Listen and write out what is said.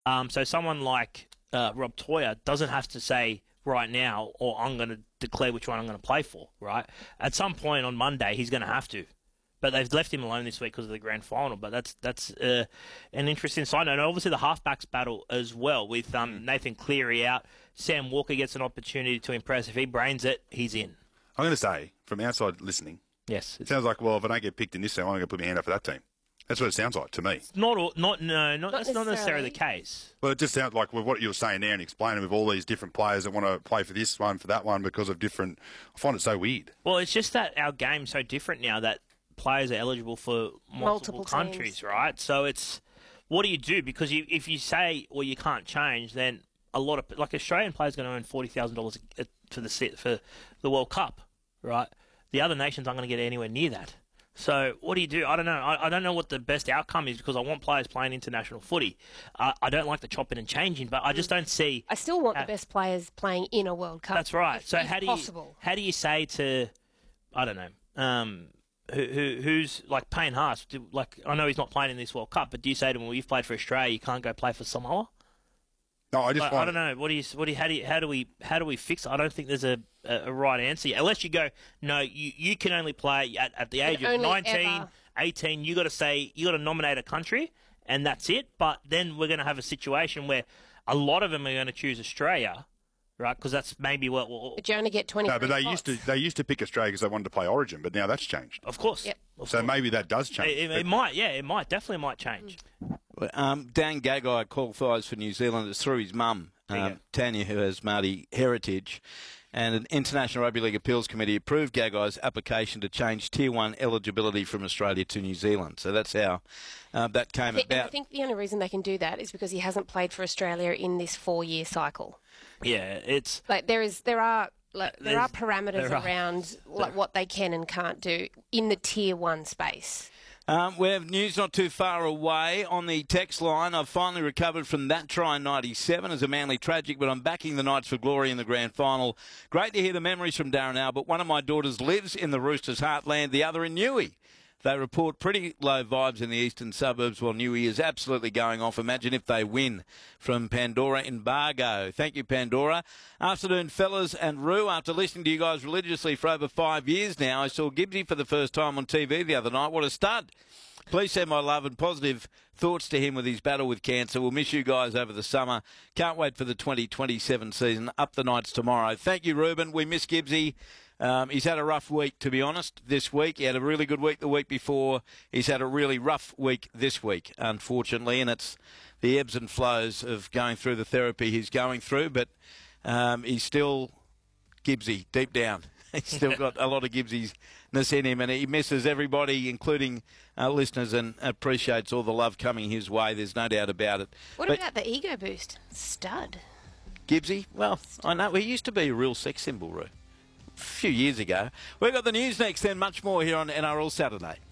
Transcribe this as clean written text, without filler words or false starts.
So someone like Rob Toyer doesn't have to say right now, or I'm going to declare which one I'm going to play for, right? At some point on Monday, he's going to have to. But they've left him alone this week because of the grand final. But that's an interesting side note. And obviously, the halfbacks battle as well with Nathan Cleary out. Sam Walker gets an opportunity to impress. If he brains it, he's in. I'm going to say, from outside listening, yes, it sounds like, well, if I don't get picked in this team, I'm going to put my hand up for that team. That's what it sounds like to me. That's not necessarily the case. Well, it just sounds like with what you were saying there and explaining with all these different players that want to play for this one, for that one, because of different. I find it so weird. Well, it's just that our game's so different now that players are eligible for multiple countries, teams. right? So it's what do you do? Because if you say, well, you can't change, then a lot of like Australian players are going to earn $40,000 for the World Cup, right? The other nations aren't going to get anywhere near that. So what do you do? I don't know. I don't know what the best outcome is because I want players playing international footy. I don't like the chopping and changing, but I just don't see. I still want the best players playing in a World Cup. That's right. So how do you say to, I don't know, who's like Payne Haas? Like I know he's not playing in this World Cup, but do you say to him, well, you've played for Australia, you can't go play for Samoa? No, I just. I don't know. How do we fix it? I don't think there's a right answer unless you go. No, you can only play at the age of 19, 18. You got to nominate a country, and that's it. But then we're going to have a situation where a lot of them are going to choose Australia, right? Because that's maybe what. But you only get 20. No, but they used to pick Australia because they wanted to play Origin, but now that's changed. Of course. Yep. So maybe that does change. It might. Yeah, it might. Definitely might change. Dan Gagai qualifies for New Zealand. It's through his mum, Tanya, who has Māori heritage. And an International Rugby League Appeals Committee approved Gagai's application to change Tier 1 eligibility from Australia to New Zealand. So that's how that came about. I think the only reason they can do that is because he hasn't played for Australia in this 4-year cycle. Yeah, it's... Like there are parameters around what they can and can't do in the Tier 1 space. We have news not too far away on the text line. I've finally recovered from that try in 97 as a Manly tragic, but I'm backing the Knights for glory in the grand final. Great to hear the memories from Darren Albert. One of my daughters lives in the Roosters' heartland, the other in Newey. They report pretty low vibes in the eastern suburbs while Newey is absolutely going off. Imagine if they win. From Pandora in Bargo. Thank you, Pandora. Afternoon, fellas and Roo. After listening to you guys religiously for over 5 years now, I saw Gibbsy for the first time on TV the other night. What a stud. Please send my love and positive thoughts to him with his battle with cancer. We'll miss you guys over the summer. Can't wait for the 2027 season. Up the Knights tomorrow. Thank you, Ruben. We miss Gibbsy. He's had a rough week, to be honest, this week. He had a really good week the week before. He's had a really rough week this week, unfortunately, and it's the ebbs and flows of going through the therapy he's going through, but he's still Gibbsy deep down. He's still got a lot of Gibbsy-ness in him, and he misses everybody, including listeners, and appreciates all the love coming his way. There's no doubt about it. What about the ego boost? Stud. Gibbsy? Well, I know. He used to be a real sex symbol, Roo. A few years ago. We've got the news next, then much more here on NRL Saturday.